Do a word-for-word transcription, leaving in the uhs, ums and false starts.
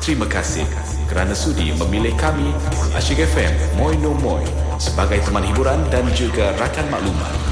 Terima kasih kerana sudi memilih kami, Asyik F M Moi No Moi, sebagai teman hiburan dan juga rakan maklumat.